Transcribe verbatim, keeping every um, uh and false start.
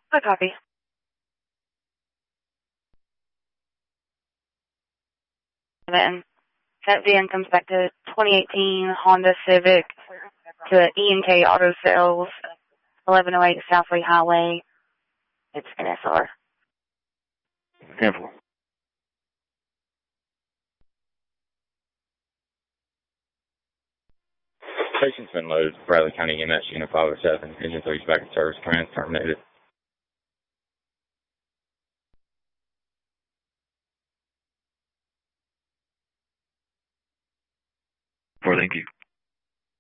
I copy. Then that van comes back to twenty eighteen Honda Civic to E and K Auto Sales, eleven oh eight Southway Highway. It's N S R. Careful. Patient's been loaded. Bradley County E M S Unit five oh seven. Engine three is back in service. Command terminated. Four, thank you.